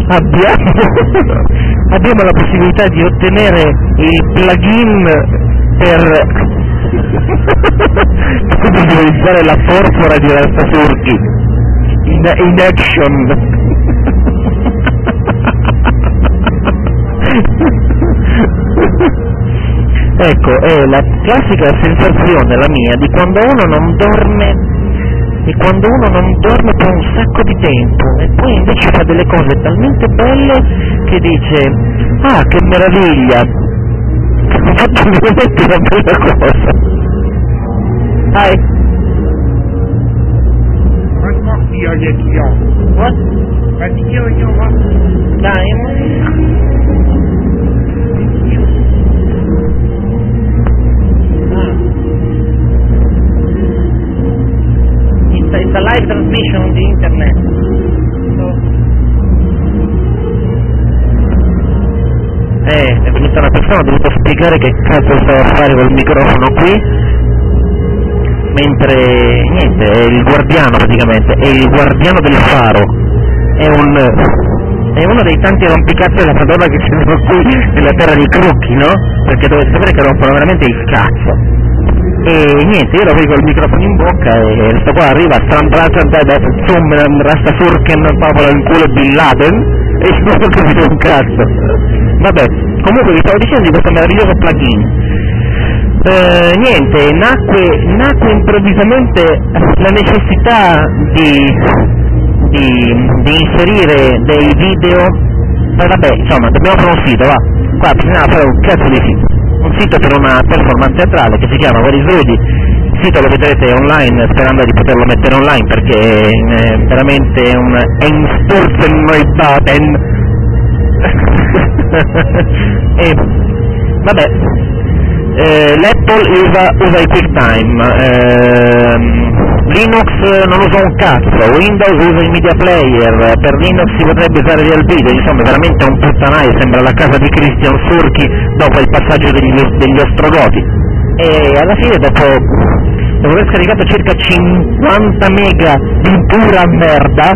abbiamo la possibilità di ottenere il plugin per visualizzare la porpora di Rastasurchi in action. Ecco, è la classica sensazione, la mia, di quando uno non dorme per un sacco di tempo e poi invece fa delle cose talmente belle che dice: ah, che meraviglia, ho fatto veramente una bella cosa. Hi. What? Time? It's a live transmission on the internet. È venuta una persona, ho dovuto spiegare che cazzo stavo a fare col microfono qui, mentre niente, è il guardiano praticamente, è il guardiano del faro, è uno dei tanti rompicazzi della Padova che ci sono qui nella terra dei crocchi, no? Perché dovete sapere che rompono veramente il cazzo. E niente, io ero qui col microfono in bocca e sto qua arriva Rastasurken popolo in culo Bin Laden e non ho capito un cazzo. Vabbè, comunque vi stavo dicendo di questo meraviglioso plugin. Niente, nacque improvvisamente la necessità di inserire dei video. Vabbè, insomma, dobbiamo fare un sito, va. Qua bisognava fare un cazzo di sito. Un sito per una performance teatrale che si chiama Very Rudy. Il sito lo vedrete online sperando di poterlo mettere online perché è veramente un Einsturzen-Neubauten. E vabbè, l'Apple usa il QuickTime, Linux non usa un cazzo, Windows usa il Media Player, per Linux si potrebbe usare Real Video, insomma è veramente un puttanaio, sembra la casa di Christian Surchi dopo il passaggio degli Ostrogoti. E alla fine dopo aver scaricato circa 50 mega di pura merda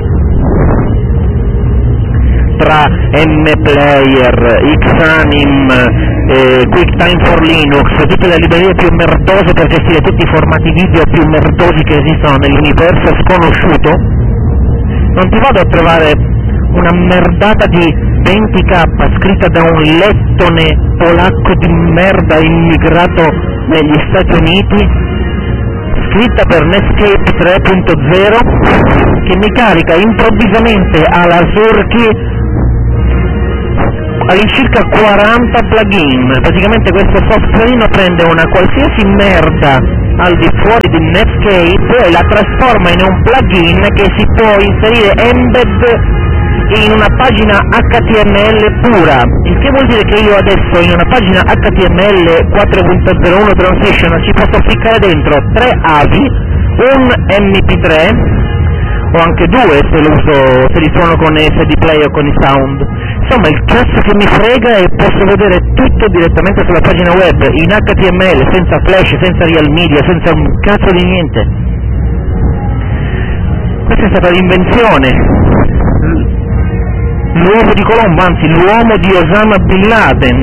tra MPlayer, Xanim, QuickTime for Linux, tutte le librerie più merdose per gestire tutti i formati video più merdosi che esistono nell'universo sconosciuto, non ti vado a trovare una merdata di 20k scritta da un lettone polacco di merda immigrato negli Stati Uniti, scritta per Netscape 3.0, che mi carica improvvisamente alla Surchi all'incirca 40 plugin. Praticamente questo software prende una qualsiasi merda al di fuori di Netscape e la trasforma in un plugin che si può inserire embed in una pagina HTML pura, il che vuol dire che io adesso in una pagina HTML 4.01 transition ci posso ficcare dentro 3 AVI, un MP3 o anche 2 se li suono con SD Play o con i sound. Insomma, il cazzo che mi frega e posso vedere tutto direttamente sulla pagina web in HTML, senza flash, senza real media, senza un cazzo di niente. Questa è stata l'invenzione, l'uomo di Colombo, anzi l'uomo di Osama Bin Laden.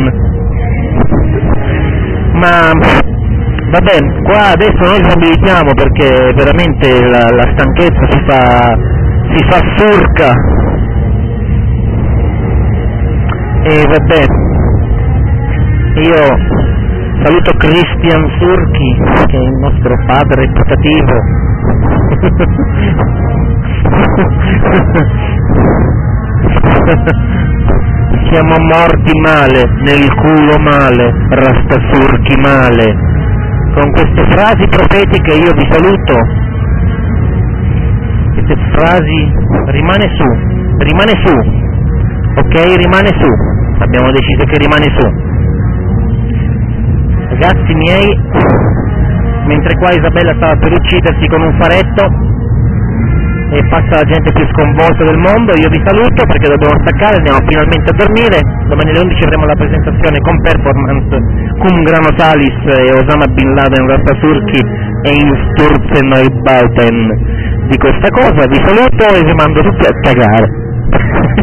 Ma vabbè, qua adesso noi ci abilitiamo perché veramente la stanchezza si fa surca. E vabbè, io saluto Christian Surchi, che è il nostro padre putativo. Siamo morti male, nel culo male, Rastasurchi male. Con queste frasi profetiche io vi saluto. Queste frasi rimane su, ok? Rimane su, abbiamo deciso che rimane su. Ragazzi miei, mentre qua Isabella stava per uccidersi con un faretto e passa la gente più sconvolta del mondo, io vi saluto perché dobbiamo staccare, andiamo finalmente a dormire. Domani alle 11 avremo la presentazione con performance cum grano salis e Osama Bin Laden, Rastasurchi e Einsturzen Neubauten di questa cosa. Vi saluto e vi mando tutti a cagare.